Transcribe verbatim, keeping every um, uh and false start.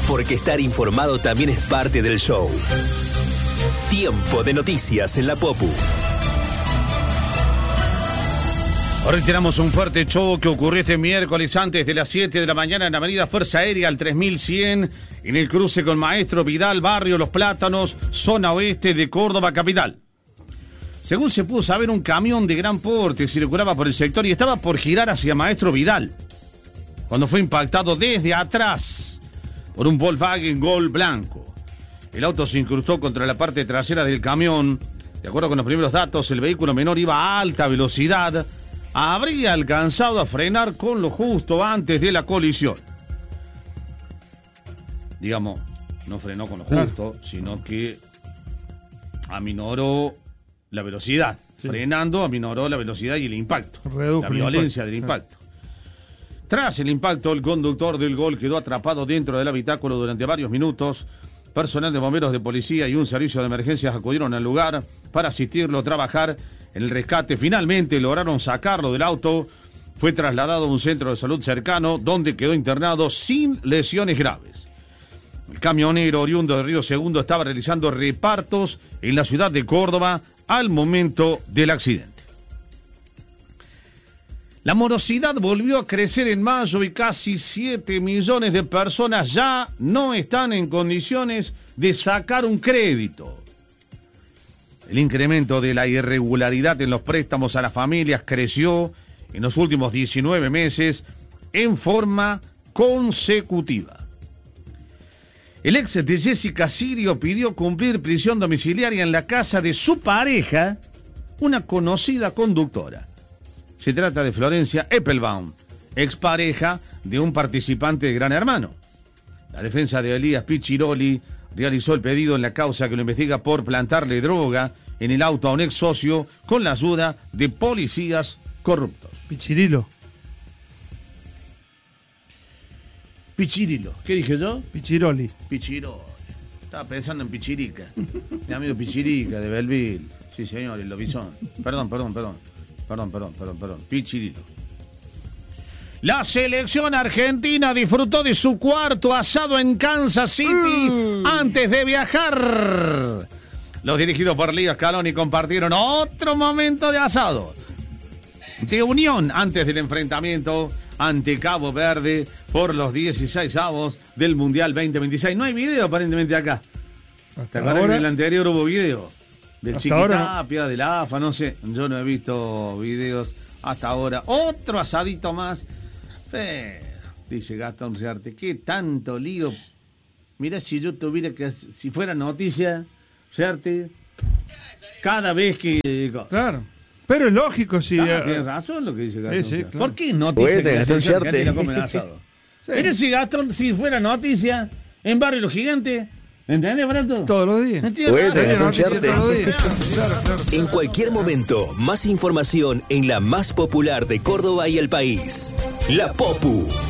porque estar informado también es parte del show. Tiempo de noticias en la Popu. Ahora reiteramos un fuerte show que ocurrió este miércoles antes de las siete de la mañana en la avenida Fuerza Aérea al tres mil cien, en el cruce con Maestro Vidal, barrio Los Plátanos, zona oeste de Córdoba capital. Según se pudo saber, un camión de gran porte circulaba por el sector y estaba por girar hacia Maestro Vidal, cuando fue impactado desde atrás por un Volkswagen Gol blanco. El auto se incrustó contra la parte trasera del camión. De acuerdo con los primeros datos, el vehículo menor iba a alta velocidad. Habría alcanzado a frenar con lo justo antes de la colisión. Digamos, no frenó con lo justo, claro, sino que aminoró la velocidad. Sí. Frenando, aminoró la velocidad y el impacto. Redujo la violencia del impacto. Tras el impacto, el conductor del Gol quedó atrapado dentro del habitáculo durante varios minutos. Personal de bomberos, de policía y un servicio de emergencias acudieron al lugar para asistirlo a trabajar en el rescate. Finalmente lograron sacarlo del auto. Fue trasladado a un centro de salud cercano, donde quedó internado sin lesiones graves. El camionero oriundo de Río Segundo estaba realizando repartos en la ciudad de Córdoba al momento del accidente. La morosidad volvió a crecer en mayo y casi siete millones de personas ya no están en condiciones de sacar un crédito. El incremento de la irregularidad en los préstamos a las familias creció en los últimos diecinueve meses en forma consecutiva. El ex de Jessica Sirio pidió cumplir prisión domiciliaria en la casa de su pareja, una conocida conductora. Se trata de Florencia Eppelbaum, expareja de un participante de Gran Hermano. La defensa de Elías Pichiroli realizó el pedido en la causa que lo investiga por plantarle droga en el auto a un ex socio con la ayuda de policías corruptos. Pichirilo. Pichirilo. ¿Qué dije yo? Pichiroli. Pichiroli. Estaba pensando en Pichirica. Mi amigo Pichirica de Belleville. Sí, señor, el lobizón. Perdón, perdón, perdón. Perdón, perdón, perdón, perdón. Pichirilo. La selección argentina disfrutó de su cuarto asado en Kansas City uh. antes de viajar. Los dirigidos por Leo Scaloni compartieron otro momento de asado, de unión antes del enfrentamiento ante Cabo Verde por los dieciseisavos del Mundial veinte veintiséis. No hay video aparentemente acá. ¿Te acuerdas que en el anterior hubo video? Del Chiquitapia, no. Del A F A, no sé. Yo no he visto videos hasta ahora. Otro asadito más. Pero, dice Gastón Ciarte, qué tanto lío. Mirá, si yo tuviera que, si fuera noticia, Ciarte, cada vez que... Claro, pero es lógico si... Ah, tienes razón lo que dice Gastón. Sí, sí, claro. ¿Por qué noticia Puede, que Gastón Ciarte la comen asado? Sí. Mirá, si Gastón, si fuera noticia en Barrio Los Gigantes... ¿Entendés, Brato? Todos los días. En cualquier momento, más información en la más popular de Córdoba y el país. La Popu.